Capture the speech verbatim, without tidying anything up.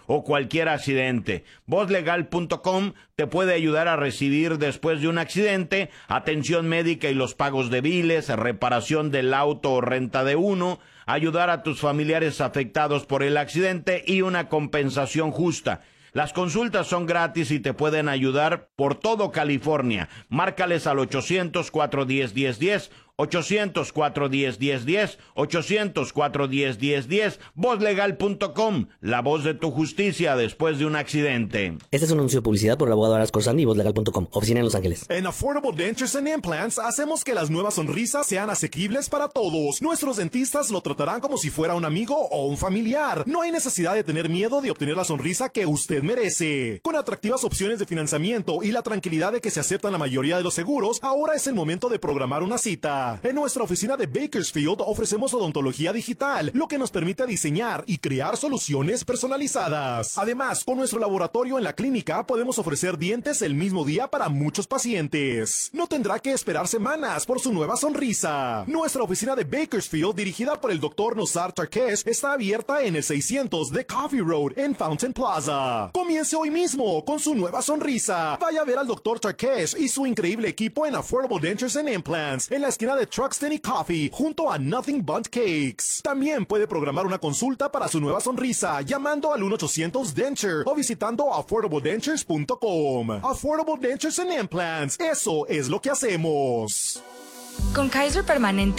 o cualquier accidente. voz legal punto com te puede ayudar a recibir después de un accidente atención médica y los pagos de biles, reparación del auto o renta de uno, ayudar a tus familiares afectados por el accidente y una compensación justa. Las consultas son gratis y te pueden ayudar por todo California. Márcales al ochocientos, cuatro uno cero, uno cero uno cero, ochocientos, cuatro uno cero, uno cero uno cero, ochocientos, cuatro uno cero, uno cero uno cero, voz legal punto com, la voz de tu justicia después de un accidente. Este es un anuncio de publicidad por el abogado Aras Corsani y voz legal punto com, oficina en Los Ángeles. En Affordable Dentures and Implants hacemos que las nuevas sonrisas sean asequibles para todos. Nuestros dentistas lo tratarán como si fuera un amigo o un familiar. No hay necesidad de tener miedo de obtener la sonrisa que usted merece. Con atractivas opciones de financiamiento y la tranquilidad de que se aceptan la mayoría de los seguros, ahora es el momento de programar una cita. En nuestra oficina de Bakersfield ofrecemos odontología digital, lo que nos permite diseñar y crear soluciones personalizadas. Además, con nuestro laboratorio en la clínica podemos ofrecer dientes el mismo día para muchos pacientes. No tendrá que esperar semanas por su nueva sonrisa. Nuestra oficina de Bakersfield, dirigida por el doctor Nosar Tarkesh, está abierta en el seiscientos de Coffee Road en Fountain Plaza. Comience hoy mismo con su nueva sonrisa. Vaya a ver al doctor Tarkesh y su increíble equipo en Affordable Dentures and Implants, en la esquina de Truxton y Coffee, junto a Nothing Bundt Cakes. También puede programar una consulta para su nueva sonrisa llamando al uno ochocientos Denture o visitando affordable dentures punto com. Affordable Dentures and Implants, eso es lo que hacemos. Con Kaiser Permanente